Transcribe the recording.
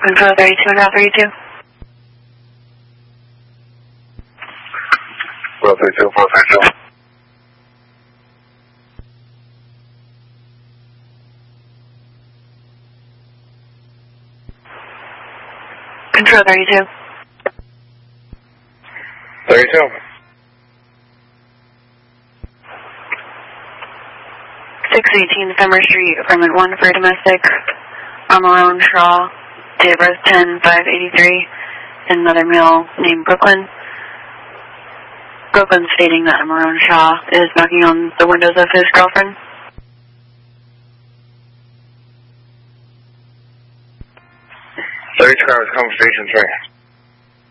Control 32 and Route 32. Route 32, Route 32. Control 32. 32. Femmer Street, apartment 1 for domestic. Marone Shaw, date of birth 10/5/83, and another male named Brooklyn. Brooklyn stating that Marone Shaw is knocking on the windows of his girlfriend. 32 hours, conversation 3.